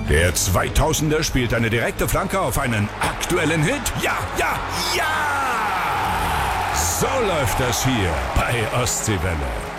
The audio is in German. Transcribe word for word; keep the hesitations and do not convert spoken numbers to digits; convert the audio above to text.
Der zweitausender spielt eine direkte Flanke auf einen aktuellen Hit. Ja, ja, ja! So läuft das hier bei Ostseewelle.